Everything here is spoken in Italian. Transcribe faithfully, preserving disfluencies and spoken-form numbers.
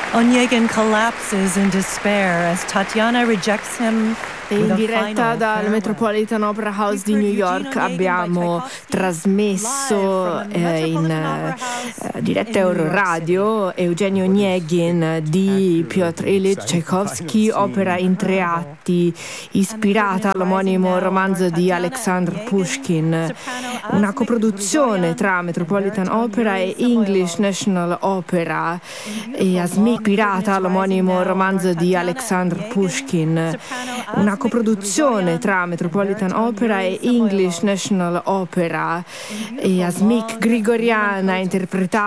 Onegin collapses in despair as Tatiana rejects him. In diretta dal Metropolitan Opera House di New York abbiamo trasmesso eh, in eh, diretta Euroradio Eugenio Onegin di Piotr Ilyich Tchaikovsky, opera in tre atti ispirata all'omonimo romanzo di Alexander Pushkin, una coproduzione tra Metropolitan Opera e English National Opera, e ispirata all'omonimo romanzo di Alexander Pushkin, una coproduzione tra Metropolitan Opera e English National Opera, e Asmik Grigorian ha interpretato